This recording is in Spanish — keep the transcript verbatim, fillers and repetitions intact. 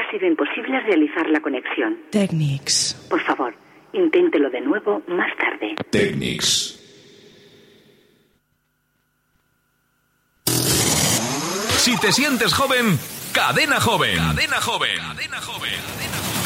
ha sido imposible realizar la conexión. Technics. Por favor, inténtelo de nuevo más tarde. Technics. Si te sientes joven, Cadena Joven. Cadena Joven. Cadena Joven. Cadena Joven.